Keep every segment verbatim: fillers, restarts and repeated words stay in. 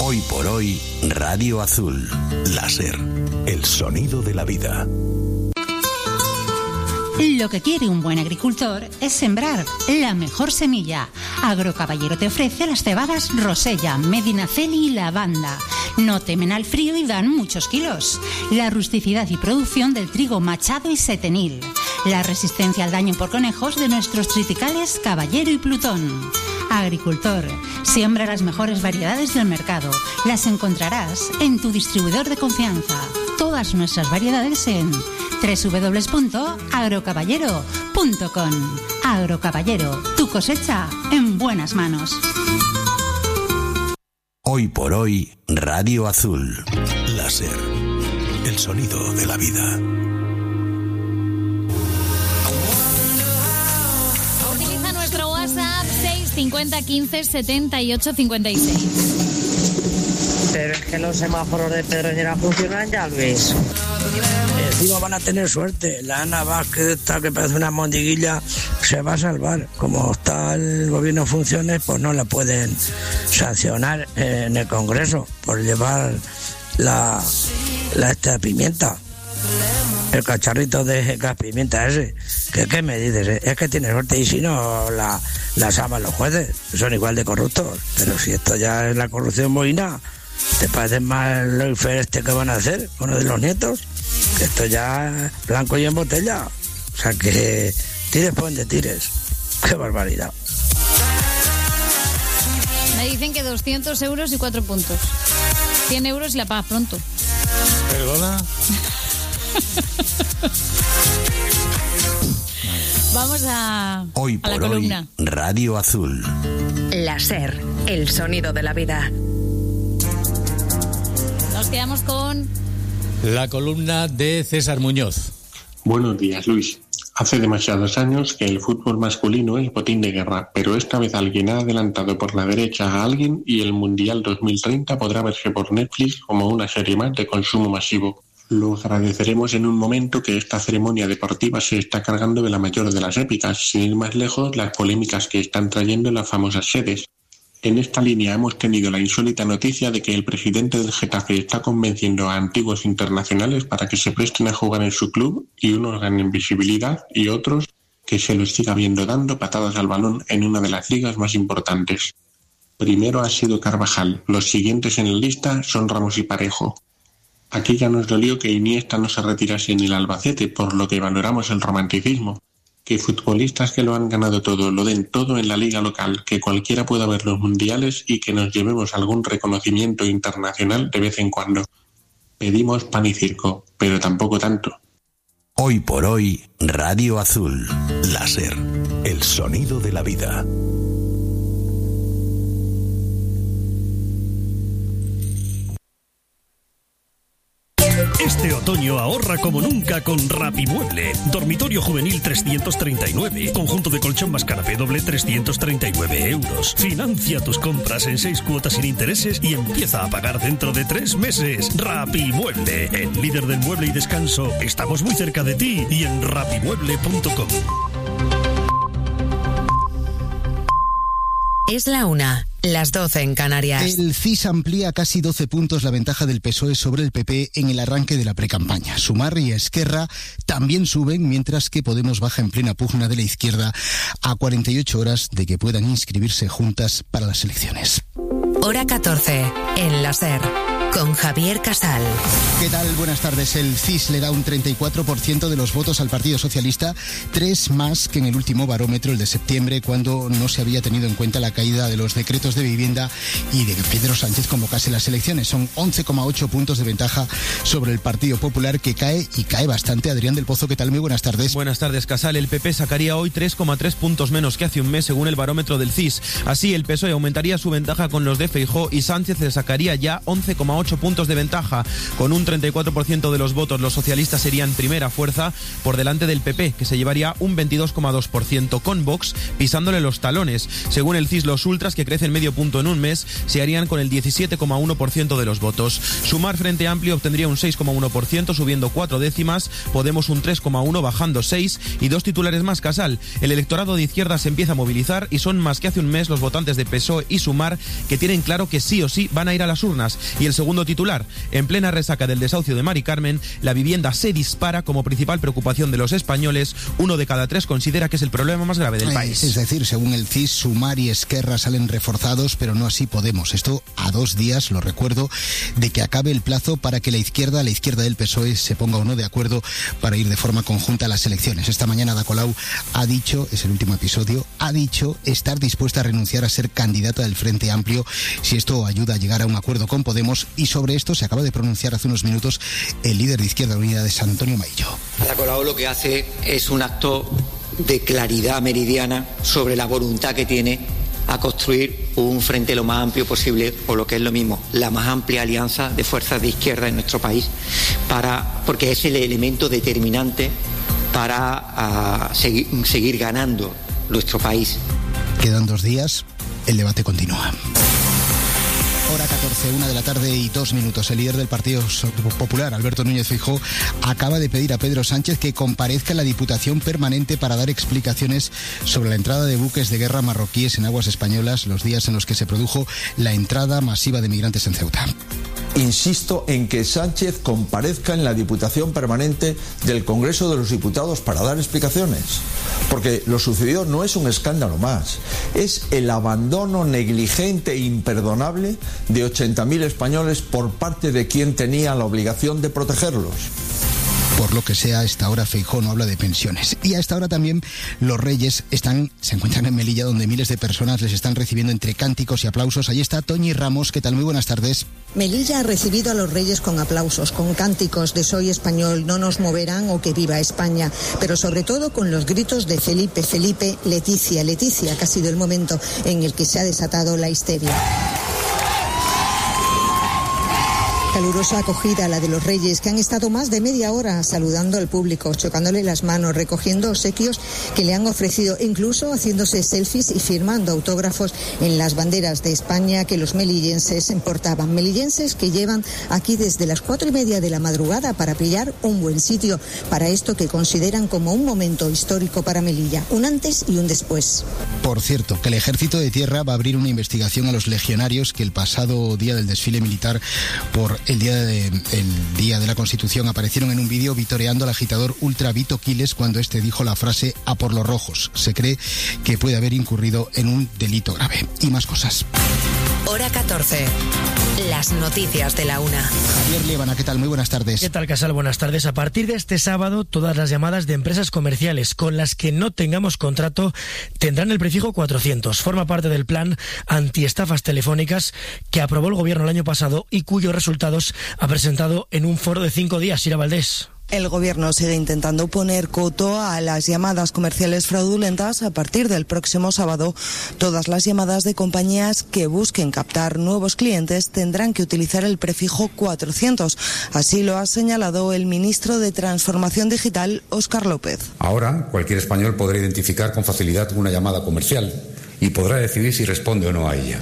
Hoy por hoy, Radio Azul. Láser. El sonido de la vida. Lo que quiere un buen agricultor es sembrar la mejor semilla. Agrocaballero te ofrece las cebadas Rosella, Medinaceli y Lavanda. No temen al frío y dan muchos kilos. La rusticidad y producción del trigo Machado y Setenil. La resistencia al daño por conejos de nuestros triticales Caballero y Plutón. Agricultor, siembra las mejores variedades del mercado. Las encontrarás en tu distribuidor de confianza. Todas nuestras variedades en doble u doble u doble u punto agrocaballero punto com. Agrocaballero, tu cosecha en buenas manos. Hoy por hoy, Radio Azul. Láser. El sonido de la vida. Utiliza nuestro WhatsApp seis cincuenta quince setenta y ocho cincuenta y seis. Pero es que los semáforos de Pedroñera funcionan ya, Luis. Encima van a tener suerte. La Ana Vázquez, esta que parece una mondiguilla, se va a salvar. Como está el gobierno en funciones, pues no la pueden sancionar en el Congreso por llevar la, la esta pimienta. El cacharrito de gas pimienta ese. ¿Qué, qué me dices? Es que tiene suerte y si no la, la salvan los jueces. Son igual de corruptos. Pero si esto ya es la corrupción boina, ¿te parece más el lawfare este que van a hacer? Uno de los nietos. Que esto ya blanco y en botella. O sea que tires por donde tires. ¡Qué barbaridad! Me dicen que doscientos euros y cuatro puntos. cien euros y la pagas pronto. ¿Perdona? Vamos a, hoy a la por columna. Hoy, Radio Azul. Láser, el sonido de la vida. Nos quedamos con la columna de César Muñoz. Buenos días, Luis. Hace demasiados años que el fútbol masculino es botín de guerra, pero esta vez alguien ha adelantado por la derecha a alguien y el Mundial dos mil treinta podrá verse por Netflix como una serie más de consumo masivo. Lo agradeceremos en un momento que esta ceremonia deportiva se está cargando de la mayor de las épicas, sin ir más lejos las polémicas que están trayendo las famosas sedes. En esta línea hemos tenido la insólita noticia de que el presidente del Getafe está convenciendo a antiguos internacionales para que se presten a jugar en su club y unos ganen visibilidad y otros que se los siga viendo dando patadas al balón en una de las ligas más importantes. Primero ha sido Carvajal, los siguientes en la lista son Ramos y Parejo. Aquí ya nos dolió que Iniesta no se retirase en el Albacete, por lo que valoramos el romanticismo. Que futbolistas que lo han ganado todo, lo den todo en la liga local, que cualquiera pueda ver los mundiales y que nos llevemos algún reconocimiento internacional de vez en cuando. Pedimos pan y circo, pero tampoco tanto. Hoy por hoy, Radio Azul. Láser. El sonido de la vida. Este otoño ahorra como nunca con Rapimueble. Dormitorio juvenil trescientos treinta y nueve. Conjunto de colchón más canapé doble trescientos treinta y nueve euros. Financia tus compras en seis cuotas sin intereses y empieza a pagar dentro de tres meses. Rapimueble, el líder del mueble y descanso. Estamos muy cerca de ti y en rapimueble punto com. Es la una, las doce en Canarias. El C I S amplía casi doce puntos la ventaja del P S O E sobre el P P en el arranque de la precampaña. Sumar y Esquerra también suben, mientras que Podemos baja en plena pugna de la izquierda a cuarenta y ocho horas de que puedan inscribirse juntas para las elecciones. Hora catorce, en la SER, con Javier Casal. ¿Qué tal? Buenas tardes. El C I S le da un treinta y cuatro por ciento de los votos al Partido Socialista, tres más que en el último barómetro, el de septiembre, cuando no se había tenido en cuenta la caída de los decretos de vivienda y de que Pedro Sánchez convocase las elecciones. Son once coma ocho puntos de ventaja sobre el Partido Popular, que cae y cae bastante. Adrián del Pozo, ¿qué tal? Muy buenas tardes. Buenas tardes, Casal. El P P sacaría hoy tres coma tres puntos menos que hace un mes, según el barómetro del C I S. Así, el P S O E aumentaría su ventaja con los de Feijóo y Sánchez le sacaría ya once coma ocho puntos de ventaja. Con un treinta y cuatro por ciento de los votos, los socialistas serían primera fuerza por delante del P P, que se llevaría un veintidós coma dos por ciento, con Vox pisándole los talones. Según el C I S, los ultras, que crecen medio punto en un mes, se harían con el diecisiete coma uno por ciento de los votos. Sumar Frente Amplio obtendría un seis coma uno por ciento, subiendo cuatro décimas, Podemos un tres coma uno, bajando seis, y dos titulares más. Casal: el electorado de izquierda se empieza a movilizar y son más que hace un mes los votantes de P S O E y Sumar que tienen claro que sí o sí van a ir a las urnas. Y el segundo titular: en plena resaca del desahucio de Mari Carmen, la vivienda se dispara como principal preocupación de los españoles. Uno de cada tres considera que es el problema más grave del país. Es decir, según el C I S, Sumar y Esquerra salen reforzados, pero no así Podemos. Esto a dos días, lo recuerdo, de que acabe el plazo para que la izquierda, la izquierda del P S O E, se ponga o no de acuerdo para ir de forma conjunta a las elecciones. Esta mañana Ada Colau ha dicho, es el último episodio, ha dicho estar dispuesta a renunciar a ser candidata del Frente Amplio si esto ayuda a llegar a un acuerdo con Podemos, y sobre esto se acaba de pronunciar hace unos minutos el líder de Izquierda Unida, de San Antonio Maillo. Ada Colau lo que hace es un acto de claridad meridiana sobre la voluntad que tiene a construir un frente lo más amplio posible, o lo que es lo mismo, la más amplia alianza de fuerzas de izquierda en nuestro país, para, porque es el elemento determinante para uh, seguir, seguir ganando nuestro país. Quedan dos días, el debate continúa. Hora catorce, una de la tarde y dos minutos. El líder del Partido Popular, Alberto Núñez Feijóo, acaba de pedir a Pedro Sánchez que comparezca en la Diputación Permanente para dar explicaciones sobre la entrada de buques de guerra marroquíes en aguas españolas, los días en los que se produjo la entrada masiva de migrantes en Ceuta. Insisto en que Sánchez comparezca en la Diputación Permanente del Congreso de los Diputados para dar explicaciones, porque lo sucedido no es un escándalo más, es el abandono negligente e imperdonable de ochenta mil españoles por parte de quien tenía la obligación de protegerlos. Por lo que sea, a esta hora Feijóo no habla de pensiones. Y a esta hora también los Reyes están, se encuentran en Melilla, donde miles de personas les están recibiendo entre cánticos y aplausos. Ahí está Toñi Ramos. ¿Qué tal? Muy buenas tardes. Melilla ha recibido a los Reyes con aplausos, con cánticos de "Soy español, no nos moverán" o "Que viva España", pero sobre todo con los gritos de Felipe, Felipe, Leticia, Leticia, que ha sido el momento en el que se ha desatado la histeria. Calurosa acogida la de los Reyes, que han estado más de media hora saludando al público, chocándole las manos, recogiendo obsequios que le han ofrecido, incluso haciéndose selfies y firmando autógrafos en las banderas de España que los melillenses portaban. Melillenses que llevan aquí desde las cuatro y media de la madrugada para pillar un buen sitio para esto que consideran como un momento histórico para Melilla, un antes y un después. Por cierto, que el Ejército de Tierra va a abrir una investigación a los legionarios que el pasado día del desfile militar por el día de, el día de la Constitución aparecieron en un vídeo vitoreando al agitador ultra Vito Quiles cuando este dijo la frase "a por los rojos". Se cree que puede haber incurrido en un delito grave. Y más cosas. Hora catorce. Las noticias de la una. Javier Liébana, ¿qué tal? Muy buenas tardes. ¿Qué tal, Casal? Buenas tardes. A partir de este sábado, todas las llamadas de empresas comerciales con las que no tengamos contrato tendrán el prefijo cuatrocientos. Forma parte del plan antiestafas telefónicas que aprobó el Gobierno el año pasado y cuyos resultados ha presentado en un foro de cinco días. Ira Valdés. El Gobierno sigue intentando poner coto a las llamadas comerciales fraudulentas. A partir del próximo sábado, todas las llamadas de compañías que busquen captar nuevos clientes tendrán que utilizar el prefijo cuatrocientos. Así lo ha señalado el ministro de Transformación Digital, Óscar López. Ahora, cualquier español podrá identificar con facilidad una llamada comercial y podrá decidir si responde o no a ella.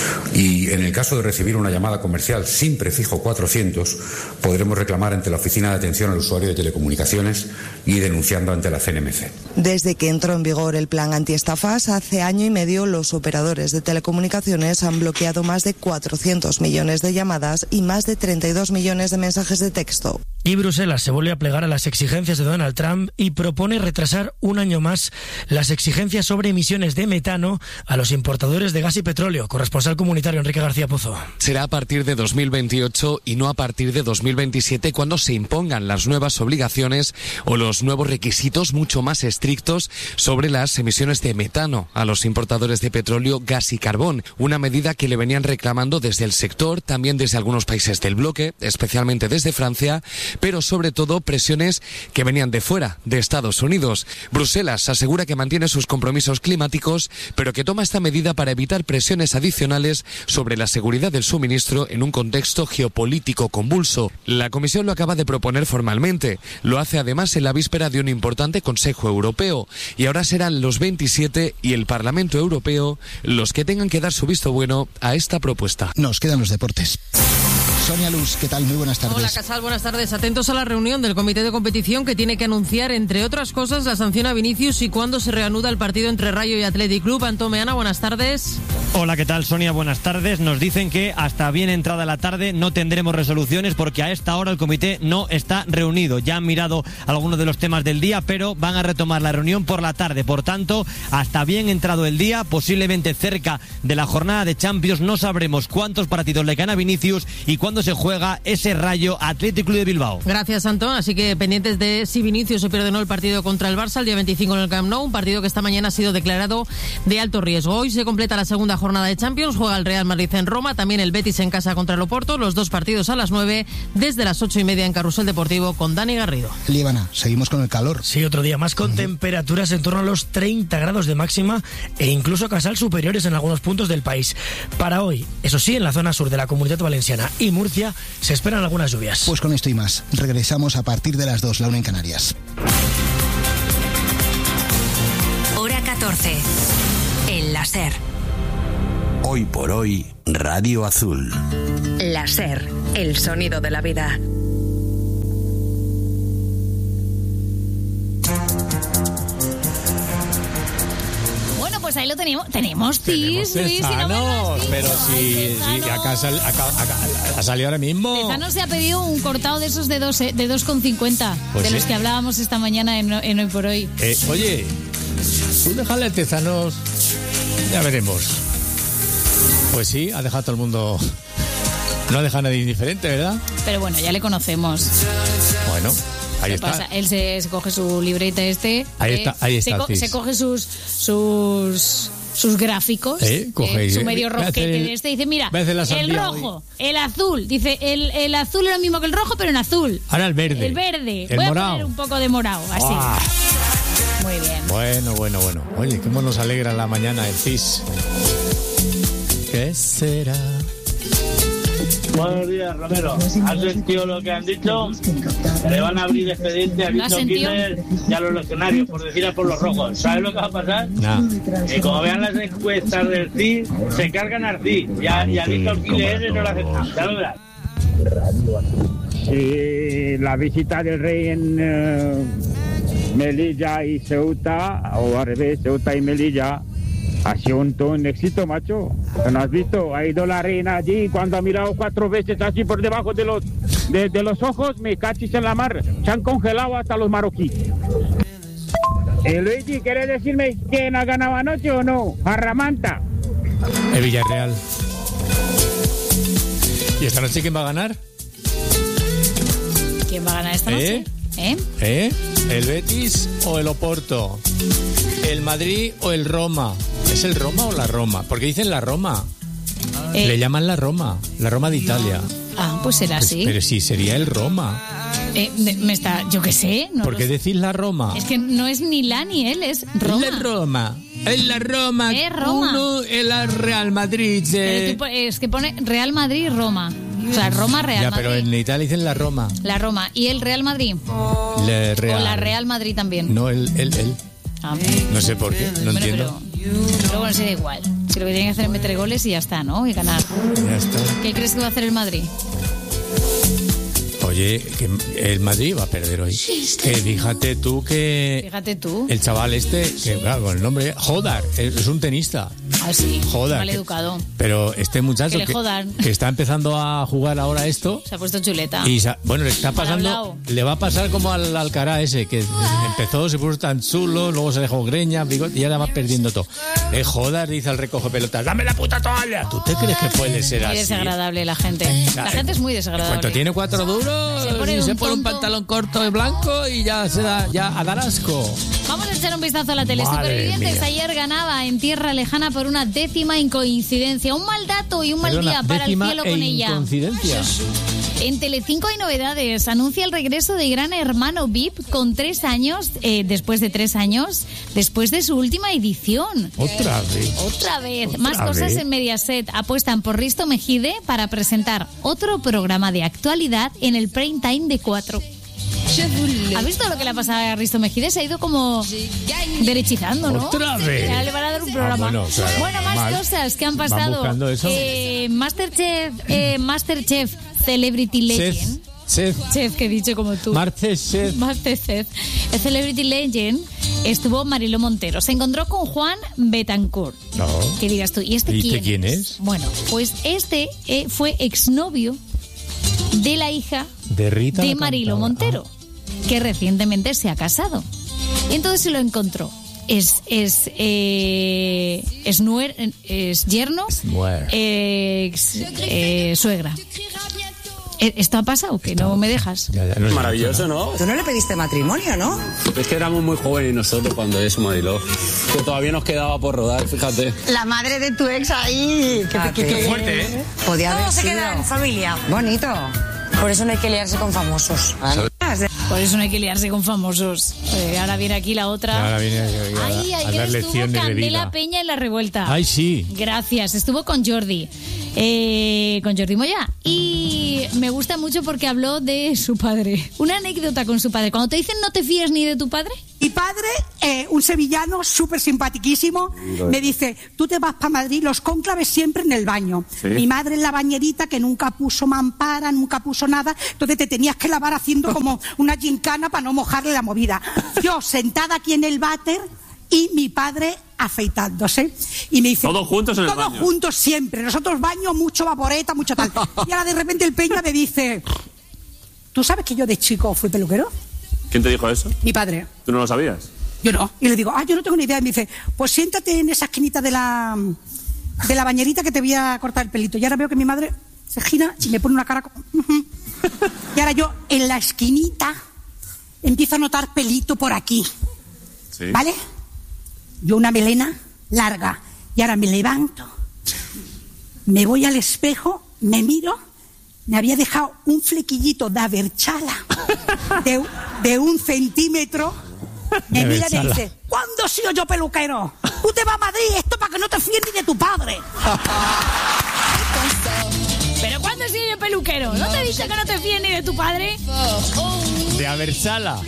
Y en el caso de recibir una llamada comercial sin prefijo cuatrocientos, podremos reclamar ante la Oficina de Atención al Usuario de Telecomunicaciones y denunciando ante la C N M C. Desde que entró en vigor el plan antiestafas, hace año y medio los operadores de telecomunicaciones han bloqueado más de cuatrocientos millones de llamadas y más de treinta y dos millones de mensajes de texto. Y Bruselas se vuelve a plegar a las exigencias de Donald Trump y propone retrasar un año más las exigencias sobre emisiones de metano a los importadores de gas y petróleo. Corresponsal comunitario Enrique García Pozo. Será a partir de dos mil veintiocho y no a partir de dos mil veintisiete cuando se impongan las nuevas obligaciones o los nuevos requisitos mucho más estrictos sobre las emisiones de metano a los importadores de petróleo, gas y carbón. Una medida que le venían reclamando desde el sector, también desde algunos países del bloque, especialmente desde Francia, pero sobre todo presiones que venían de fuera, de Estados Unidos. Bruselas asegura que mantiene sus compromisos climáticos, pero que toma esta medida para evitar presiones adicionales sobre la seguridad del suministro en un contexto geopolítico convulso. La Comisión lo acaba de proponer formalmente. Lo hace además en la víspera de un importante Consejo Europeo. Y ahora serán los veintisiete y el Parlamento Europeo los que tengan que dar su visto bueno a esta propuesta. Nos quedan los deportes. Sonia Luz, ¿qué tal? Muy buenas tardes. Hola, Casal, buenas tardes. Atentos a la reunión del Comité de Competición que tiene que anunciar, entre otras cosas, la sanción a Vinicius y cuándo se reanuda el partido entre Rayo y Athletic Club. Antón Meana, buenas tardes. Hola, ¿qué tal, Sonia? Buenas tardes. Nos dicen que hasta bien entrada la tarde no tendremos resoluciones porque a esta hora el comité no está reunido. Ya han mirado algunos de los temas del día, pero van a retomar la reunión por la tarde. Por tanto, hasta bien entrado el día, posiblemente cerca de la jornada de Champions, no sabremos cuántos partidos le caen a Vinicius y cuándo se juega ese Rayo Athletic Club de Bilbao. Gracias, Antón. Así que pendientes de si Vinicius se pierde o no el partido contra el Barça el día veinticinco en el Camp Nou, un partido que esta mañana ha sido declarado de alto riesgo. Hoy se completa la segunda jornada de Champions, juega el Real Madrid en Roma, también el Betis en casa contra el Oporto, los dos partidos a las nueve, desde las ocho y media en Carrusel Deportivo con Dani Garrido. Líbana, seguimos con el calor. Sí, otro día más con uh-huh. temperaturas en torno a los treinta grados de máxima e incluso Casal superiores en algunos puntos del país. Para hoy, eso sí, en la zona sur de la Comunidad Valenciana y Murcia se esperan algunas lluvias. Pues con esto y más, regresamos a partir de las dos, la una en Canarias. Hora catorce, en la SER. Hoy por hoy, Radio Azul. La SER, el sonido de la vida. Pues ahí lo tenemos. Tenemos Tenemos tis, Luis, Tezanos, pero si, si acá, sal, acá, acá ha salido ahora mismo. Tezanos se ha pedido un cortado de esos de dos, de dos con cincuenta, pues de sí. los que hablábamos esta mañana en, en Hoy por Hoy. Eh, oye, tú déjale a Tezanos, ya veremos. Pues sí, ha dejado a todo el mundo. No ha dejado a nadie indiferente, ¿verdad? Pero bueno, ya le conocemos. Bueno. Ahí ¿Qué está. pasa? Él se, se coge su libreta este. Ahí eh, está, ahí está. Se, co- se coge sus sus sus gráficos. ¿Eh? Coge eh, su y, medio roquete de este. Dice, mira, el rojo, hoy. el azul. Dice, el, el azul es lo mismo que el rojo, pero en azul. Ahora el verde. El verde. El Voy morado. a poner un poco de morado, así. ¡Oh! Muy bien. Bueno, bueno, bueno. Oye, cómo nos alegra la mañana el C I S. ¿Qué será? Buenos días, Romero. ¿Has sentido lo que han dicho? Le van a abrir expediente a Víctor Químer y a los legionarios por decir a por los rojos. ¿Sabes lo que va a pasar? No. Que como vean las encuestas del C I, se cargan al C I y a, y a Víctor Químer no lo hacen nada. Ya lo verás. Sí, la visita del rey en uh, Melilla y Ceuta, o al revés, Ceuta y Melilla, ha sido un, todo un éxito, macho. ¿No has visto? Ha ido la reina allí, cuando ha mirado cuatro veces así por debajo de los de, de los ojos, me cachis en la mar. Se han congelado hasta los marroquíes. Eh, Luigi, ¿quieres decirme quién ha ganado anoche o no? Arramanta. El Villarreal. ¿Y esta noche quién va a ganar? ¿Quién va a ganar esta noche? ¿Eh? ¿Eh? ¿Eh? ¿El Betis o el Oporto? ¿El Madrid o el Roma? ¿Es el Roma o la Roma? Porque dicen la Roma. Eh. Le llaman la Roma, la Roma de Italia. Ah, pues será así. Pues, pero sí, sería el Roma. Eh, me está, yo qué sé. No ¿Por qué decís la Roma? Es que no es ni la ni él, es Roma. Es la Roma. Es la Roma. Es Roma. Uno es la Real Madrid. Eh. Pero tú, es que pone Real Madrid y Roma. O sea, Roma, Real ya, Madrid. Pero en Italia dicen la Roma. La Roma. ¿Y el Real Madrid? Le Real. O la Real Madrid también. No, el, el, el. Ah, no sé por qué, no bueno, entiendo. Pero, pero bueno, sí, da igual. Si lo que tienen que hacer es meter goles y ya está, ¿no? Y ganar. Ya está. ¿Qué crees que va a hacer el Madrid? Oye, que el Madrid va a perder hoy. Que fíjate tú que... Fíjate tú. El chaval este, que claro, con el nombre... Jodar, es un tenista. Ah, sí. Jodar. Mal educado. Pero este muchacho que, que, que está empezando a jugar ahora esto... Se ha puesto chuleta. Y bueno, le está pasando... Le va a pasar como al Alcaraz ese, que empezó, se puso tan chulo, luego se dejó greña, bigote, y ahora va perdiendo todo. Eh, Jodar dice al recoge pelotas, ¡dame la puta toalla! ¿Tú te crees que puede ser muy así? Muy desagradable la gente. La gente es muy desagradable. Cuando tiene cuatro duros... Se pone, y un, se pone un pantalón corto y blanco y ya se da ya a dar asco. Vamos a echar un vistazo a la tele. Madre Supervivientes mía. ayer ganaba en tierra lejana por una décima incoincidencia. Un mal dato y un mal Perdona, día para el cielo e con ella. Incoincidencia. En Telecinco hay novedades. Anuncia el regreso de Gran Hermano V I P con tres años, eh, después de tres años, después de su última edición. Otra vez. Otra vez. Otra Más cosas vez. en Mediaset. Apuestan por Risto Mejide para presentar otro programa de actualidad en el prime time de cuatro. ¿Has visto lo que le ha pasado a Risto Mejide? Se ha ido como derechizando, ¿no? Otra vez. Ya le van a dar un programa. Ah, bueno, claro, Bueno, más mal. cosas que han Van pasado. buscando eso. Eh, Masterchef, eh, Masterchef Celebrity Legend. Chef. Chef, que he dicho como tú. Masterchef. Masterchef. El Celebrity Legend estuvo Mariló Montero. Se encontró con Juan Betancourt. No. ¿Qué digas tú? ¿Y este ¿Y quién, este quién es? Bueno, pues este eh, fue exnovio de la hija De Rita. de la Mariló cantadora. Montero, que recientemente se ha casado. Y entonces se lo encontró. Es, es, eh, es, nuer, es yerno, Nuer. ex, eh, suegra. Eh, ¿Esto ha pasado? Que no me dejas. Ya, ya, no sé. Maravilloso, ¿no? Tú no le pediste matrimonio, ¿no? Es que éramos muy jóvenes nosotros cuando eso, Mariló. Que todavía nos quedaba por rodar, fíjate. La madre de tu ex ahí. Ah, Qué, qué fuerte, ¿eh? Podía Todo haber se sido. queda en familia. Bonito. Por eso no hay que liarse con famosos. Por eso no hay que liarse con famosos. Eh, ahora viene aquí la otra. Ahora viene a, a- Ay, a ayer dar estuvo lecciones de Candela vida. Peña en La Revuelta. Ay, sí. Gracias, estuvo con Jordi, eh, con Jordi Moya. Y me gusta mucho porque habló de su padre. Una anécdota con su padre. Cuando te dicen no te fíes ni de tu padre. Mi padre, eh, un sevillano súper simpatiquísimo, me dice, tú te vas para Madrid, los cónclaves siempre en el baño. Sí. Mi madre en la bañerita, que nunca puso mampara, nunca puso nada, entonces te tenías que lavar haciendo como una gincana para no mojarle la movida. Yo sentada aquí en el váter y mi padre afeitándose. Y me dice... Todos juntos en el Todos baño. juntos siempre. Nosotros baño, mucho vaporeta, mucho tal. Y ahora de repente el Peña me dice, ¿tú sabes que yo de chico fui peluquero? ¿Quién te dijo eso? Mi padre. ¿Tú no lo sabías? Yo no. Y le digo, ah, yo no tengo ni idea. Y me dice, pues siéntate en esa esquinita de la, de la bañerita que te voy a cortar el pelito. Y ahora veo que mi madre se gira y me pone una cara como... "Ujú". Y ahora yo, en la esquinita, empiezo a notar pelito por aquí. Sí. ¿Vale? Yo una melena larga. Y ahora me levanto, me voy al espejo, me miro, me había dejado un flequillito de aberchala de, de un centímetro. Me De mira y me abertzala. dice, ¿cuándo he sido yo peluquero? Tú te vas a Madrid, esto para que no te fíes ni de tu padre. ¿Pero cuándo he sido yo peluquero? ¿No te he dicho que no te fíes ni de tu padre? De Abersala.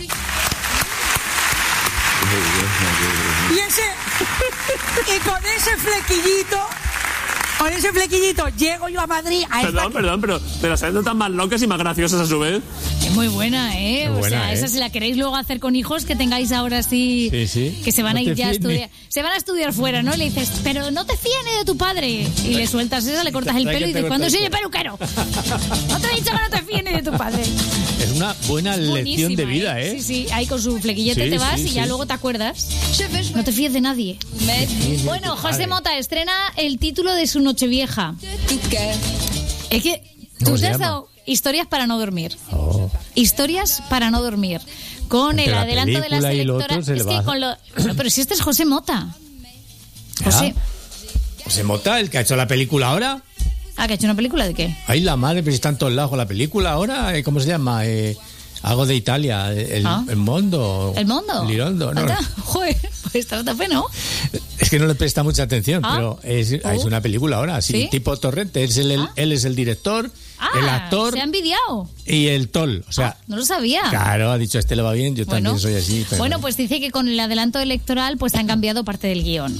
Y ese y con ese flequillito, con ese flequillito llego yo a Madrid a esta... Perdón, perdón, pero de las anécdotas más locas y más graciosas a su vez. Es muy buena, ¿eh? Muy o buena, sea, ¿eh? esa si la queréis luego hacer con hijos que tengáis ahora sí, Sí, sí. que se van No a ir te ya a fíes ni- estudiar. Se van a estudiar fuera, ¿no? Le dices, pero no te fíes ni de tu padre. Y le sueltas esa, le cortas el Hay que pelo y te dices, ¿cuándo cortas soy el yo peluquero? No te he dicho que no te fíes ni de tu padre. Es una buena lección Buenísima, de vida, ¿eh? Sí, sí, ahí con su flequillete Sí, te vas sí, y ya sí. luego te acuerdas. No te fíes de nadie. Bueno, José Mota estrena el título de su Nochevieja. Es que tú ¿Cómo te se has llama? dado historias para no dormir. Historias para no dormir. Con Entre el la adelanto de las película y lo electorales. otro se le Es que va. con lo... Bueno, pero si este es José Mota. José. José Mota, el que ha hecho la película ahora. Ah, ¿que ha hecho una película de qué? Ahí la madre, pero si está en todos lados con la película ahora. eh, ¿Cómo se llama? Eh, algo de Italia. El, Ah. el Mondo. ¿El Mondo? Lirondo. No, Anda, joder, pues trata fe, ¿no? es que no le presta mucha atención, Ah. pero es, Oh. es una película ahora. Sí, ¿Sí? tipo Torrente. Es el, el- Él es el director, Ah, el actor se ha envidiado. y el tol. O sea, No lo sabía. claro, ha dicho, este le va bien, yo Bueno. también soy así. pero- Bueno, pues dice que con el adelanto electoral pues han cambiado parte del guión.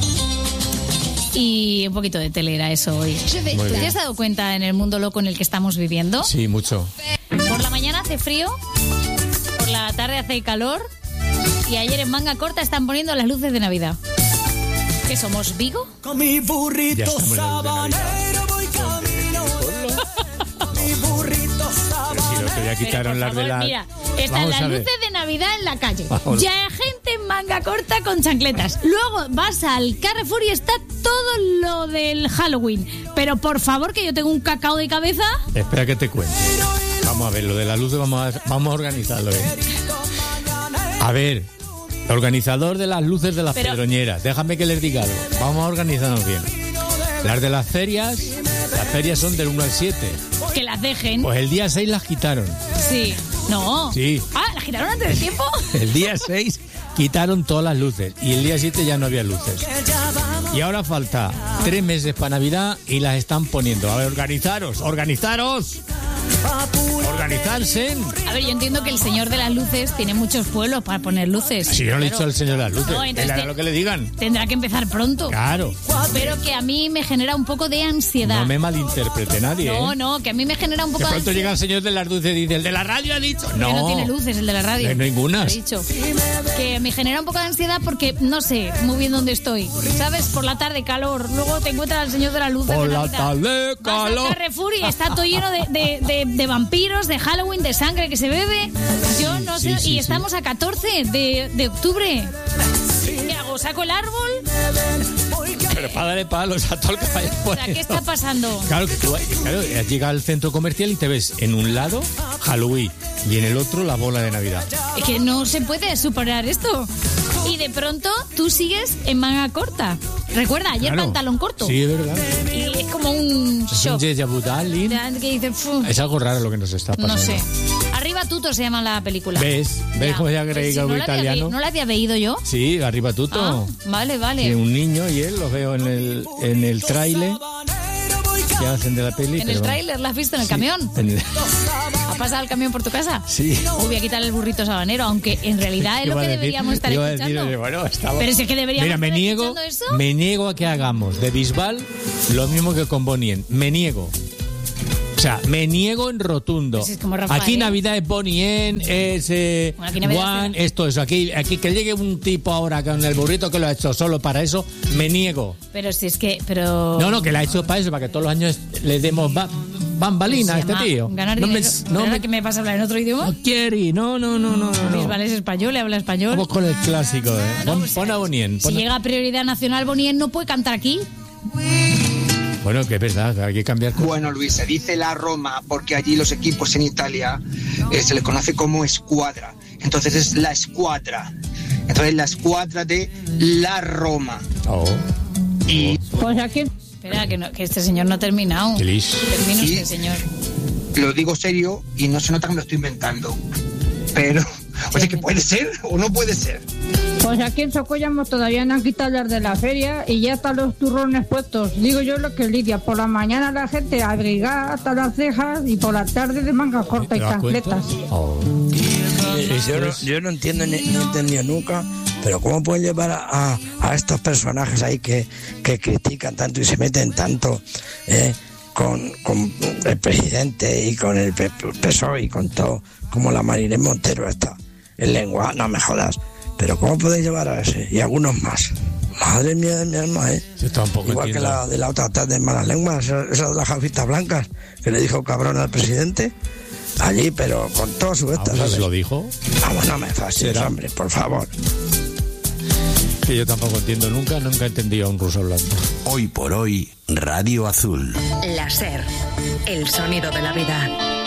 Y un poquito de tele era eso hoy. Muy ¿Tú bien. te has dado cuenta en el mundo loco en el que estamos viviendo? Sí, mucho. Por la mañana hace frío, por la tarde hace calor y ayer en manga corta están poniendo las luces de Navidad. ¿Qué somos, Vigo? Con mi burrito Ya estamos en el de sabanero voy camino. Mi burrito Pero si el otro día quitaron las de la... Mira, están Vamos las a ver. luces de Navidad en la calle. Vamos. Ya hay gente en manga corta con chancletas. Luego vas al Carrefour y está todo lo del Halloween. Pero por favor, que yo tengo un cacao de cabeza. Espera que te cuente. Vamos a ver, lo de la luz vamos a, vamos a organizarlo. ¿eh? A ver, Organizador de las luces de las Pero- pedroñeras. Déjame que les diga algo. Vamos a organizarnos bien. Las de las ferias, las ferias son del uno al siete. Que las dejen. Pues el día seis las quitaron. Sí. No. Sí. Ah, ¿la giraron antes de tiempo? El día seis quitaron todas las luces y el día siete ya no había luces. Y ahora falta tres meses para Navidad y las están poniendo. A ver, organizaros, organizaros. Organizarse. A ver, yo entiendo que el señor de las luces tiene muchos pueblos para poner luces. Si yo no le he Claro. dicho al señor de las luces, No, él entonces hará te- lo que le digan. Tendrá que empezar pronto. Claro. Pero que a mí me genera un poco de ansiedad. No me malinterprete nadie. No, ¿eh? no, que a mí me genera un De poco de pronto ansiedad. llega el señor de las luces y dice, el de la radio ha dicho. Que No, no tiene luces el de la radio. No hay ningunas. Lo he dicho. Que me genera un poco de ansiedad porque no sé muy bien dónde estoy. ¿Sabes? Por la tarde calor. Luego te encuentras al señor de las luces. Por de la Navidad. tarde Vas al calor. Carrefour y está todo lleno de, de, de, de vampiros, de Halloween, de sangre que se bebe. Yo no sí, sé. sí, y sí. estamos a catorce de, de octubre. ¿Qué hago? ¿Saco el árbol? Pero para darle palos a todo el que vaya O por sea, ahí. ¿qué está pasando? Claro, que tú claro, llegas al centro comercial y te ves en un lado Halloween y en el otro la bola de Navidad. Es que no se puede superar esto. Y de pronto tú sigues en manga corta. Recuerda, ayer Claro. pantalón corto. Sí, es verdad. Y es como un Es un shock. déjà vu, darling. Que dice, "Fu". Es algo raro lo que nos está pasando. No sé. Arriba Tuto se llama la película. ¿Ves? ¿Ves Ya. cómo ya Sí, creí sí, que algo no la había italiano? ve- ¿No la había veído yo? Sí, arriba tuto. Ah, vale, vale. Sí, un niño y él, los veo en el, en el tráiler que hacen de la peli. ¿En pero el vamos. tráiler la has visto en el camión? En el- ¿Ha pasado el camión por tu casa? Sí. Uy, voy a quitar el burrito sabanero, aunque en realidad es lo Iba a que decir- deberíamos estar iba a escuchando. decir, bueno, estaba- Pero si es que deberíamos Mira, me estar niego, escuchando eso. me niego a que hagamos de Bisbal lo mismo que con Bonien. Me niego. O sea, me niego en rotundo. Pues es como Rafael. Aquí Navidad es Bonien, es eh, Bueno, aquí Navidad Juan, esto, eso. Aquí, aquí que llegue un tipo ahora con el burrito que lo ha hecho solo para eso, me niego. Pero si es que, pero... No, no, que la ha hecho para eso, para que todos los años le demos ba- bambalina a Se este llama tío. Ganar no dinero. me, no ¿Verdad me que me vas a hablar en otro idioma? no quiere, no, no, no, no, no. Bisbal es español, le habla español. Vamos con el clásico, ¿eh? Pon, pon a Bonien. Si pon a- llega a prioridad nacional, Bonien no puede cantar aquí. Bueno, que es verdad, hay que cambiar. Bueno, Luis, se dice la Roma porque allí los equipos en Italia eh, se les conoce como escuadra. Entonces es la escuadra. Entonces la escuadra de la Roma. Oh. Y Pues aquí... Espera, que, no- que este señor no ha terminado. Feliz. Termina Sí. usted, señor. lo digo serio y no se nota que me lo estoy inventando. Pero, o sea, que puede ser o no puede ser. Pues aquí en Socollamos todavía no han quitado las de la feria y ya están los turrones puestos. Digo yo lo que lidia. Por la mañana la gente abrigada hasta las cejas y por la tarde de manga corta y ¿Te das cuenta? chancletas. Yo no, yo no entiendo ni, ni he entendido nunca, pero cómo pueden llevar a, a, a estos personajes ahí que, que critican tanto y se meten tanto eh, con, con el presidente y con el P S O E y con todo, como la Marilén Montero esta, en lengua, no me jodas. Pero cómo podéis llevar a ese y algunos más. Madre mía de mi alma, ¿eh? Igual entiendo. que la de la otra tarde de malas lenguas, esa esa de las gafitas blancas, que le dijo cabrón al presidente. Allí, pero con todo su esta, Ah, pues ¿sabes? lo dijo. Vamos, no me fastidies, ¿Será? hombre, por favor. Que yo tampoco entiendo nunca, nunca he entendido a un ruso hablando. Hoy por hoy, Radio Azul. La SER, el sonido de la vida.